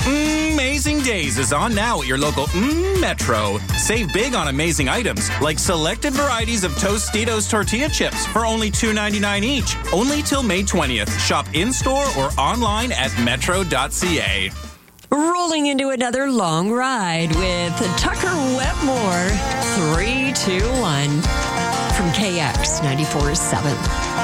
Amazing Days is on now at your local Metro. Save big on amazing items like selected varieties of Tostitos tortilla chips for only $2.99 each. Only till May 20th. Shop in-store or online at metro.ca. Rolling into another long ride with Tucker Wetmore. 3, 2, 1 from KX 94.7.